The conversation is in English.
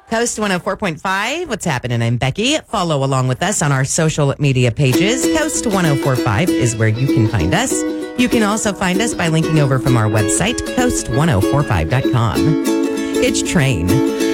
Coast 104.5. What's happening? I'm Becky. Follow along with us on our social media pages. Coast 104.5 is where you can find us. You can also find us by linking over from our website, coast1045.com. It's Train.